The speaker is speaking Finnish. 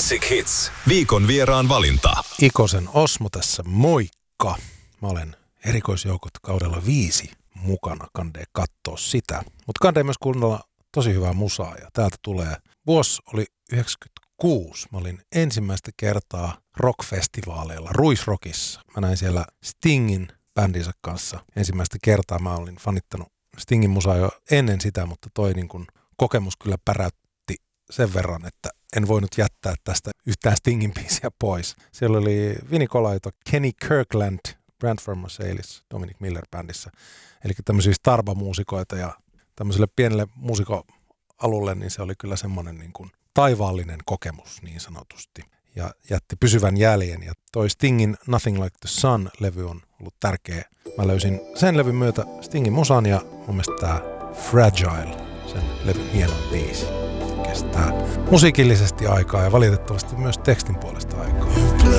Classic Hits. Viikon vieraan valinta. Ikosen Osmo tässä, moikka. Mä olen erikoisjoukot kaudella 5 mukana, kandee kattoo sitä. Mutta kandee myös kuunnella tosi hyvää musaa ja täältä tulee. Vuosi oli 96. Mä olin ensimmäistä kertaa rockfestivaaleilla Ruisrockissa. Mä näin siellä Stingin bändinsä kanssa. Ensimmäistä kertaa mä olin fanittanut Stingin musaa jo ennen sitä, mutta toi niin kun kokemus kyllä päräytti sen verran, että en voinut jättää tästä yhtään Stingin biisiä pois. Siellä oli Vinnie Colaiuta, Kenny Kirkland, Brand for Marsalis, Dominic Miller bändissä. Eli tämmöisiä starba-muusikoita ja tämmöiselle pienelle muusikoalulle, niin se oli kyllä semmoinen niin kuin taivaallinen kokemus niin sanotusti. Ja jätti pysyvän jäljen. Ja toi Stingin Nothing Like the Sun-levy on ollut tärkeä. Mä löysin sen levyn myötä Stingin musan ja mun mielestä tää Fragile, sen levyn hienoin biisi. Kestää musiikillisesti aikaa ja valitettavasti myös tekstin puolesta aikaa.